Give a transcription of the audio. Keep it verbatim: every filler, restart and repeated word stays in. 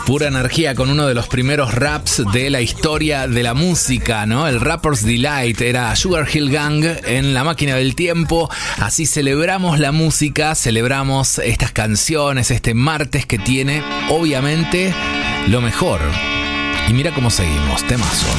Pura energía con uno de los primeros raps de la historia de la música, ¿no? El Rapper's Delight era Sugar Hill Gang en La Máquina del Tiempo. Así celebramos la música, celebramos estas canciones, este martes que tiene, obviamente, lo mejor. Y mira cómo seguimos, temazo.